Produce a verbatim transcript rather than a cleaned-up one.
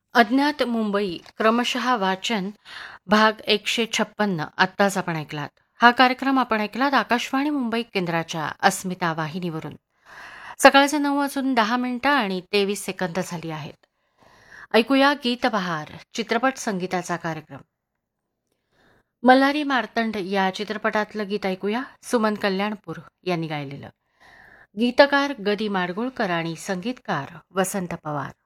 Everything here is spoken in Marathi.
अज्ञात मुंबई क्रमशः वाचन भाग एकशे छप्पन्न आत्ताच आपण ऐकलात. हा कार्यक्रम आपण ऐकलात आकाशवाणी मुंबई केंद्राच्या अस्मिता वाहिनीवरून. सकाळचे नऊ वाजून दहा मिनिटं आणि तेवीस सेकंद झाली आहेत. ऐकूया गीतबहार चित्रपट संगीताचा कार्यक्रम. मल्हारी मार्तंड या चित्रपटातलं गीत ऐकूया. सुमन कल्याणपूर यांनी गायलेलं. गीतकार गदी माडगुळकर आणि संगीतकार वसंत पवार.